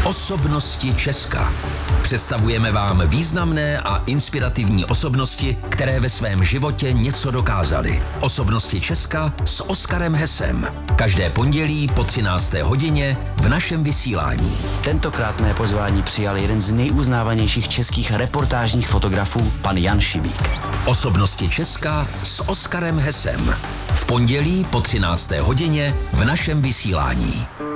Osobnosti Česka. Představujeme vám významné a inspirativní osobnosti, které ve svém životě něco dokázaly. Osobnosti Česka s Oskarem Hesem. Každé pondělí po 13. hodině v našem vysílání. Tentokrát mé pozvání přijal jeden z nejuznávanějších českých reportážních fotografů, pan Jan Šibík. Osobnosti Česka s Oskarem Hesem. V pondělí po 13. hodině v našem vysílání.